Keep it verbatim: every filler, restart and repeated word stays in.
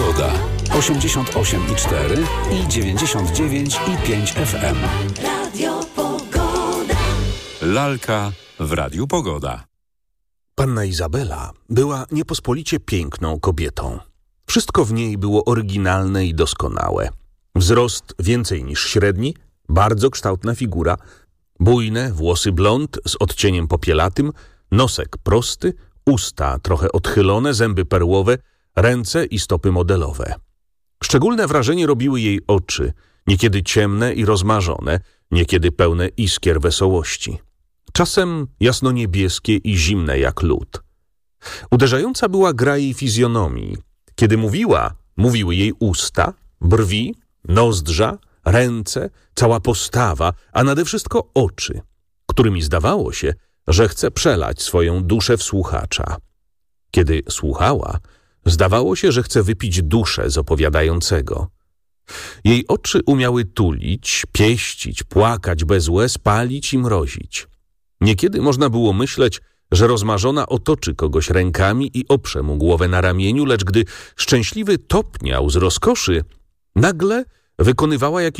Pogoda. osiemdziesiąt osiem i cztery i dziewięćdziesiąt dziewięć i pięć F M. Radio Pogoda. Lalka w Radiu Pogoda. Panna Izabela była niepospolicie piękną kobietą. Wszystko w niej było oryginalne i doskonałe. Wzrost więcej niż średni, bardzo kształtna figura, bujne włosy blond z odcieniem popielatym, nosek prosty, usta trochę odchylone, zęby perłowe, ręce i stopy modelowe. Szczególne wrażenie robiły jej oczy, niekiedy ciemne i rozmarzone, niekiedy pełne iskier wesołości. Czasem jasno-niebieskie i zimne jak lód. Uderzająca była gra jej fizjonomii. Kiedy mówiła, mówiły jej usta, brwi, nozdrza, ręce, cała postawa, a nade wszystko oczy, którymi zdawało się, że chce przelać swoją duszę w słuchacza. Kiedy słuchała, zdawało się, że chce wypić duszę z opowiadającego. Jej oczy umiały tulić, pieścić, płakać bez łez, palić i mrozić. Niekiedy można było myśleć, że rozmarzona otoczy kogoś rękami i oprze mu głowę na ramieniu, lecz gdy szczęśliwy topniał z rozkoszy, nagle wykonywała jakiś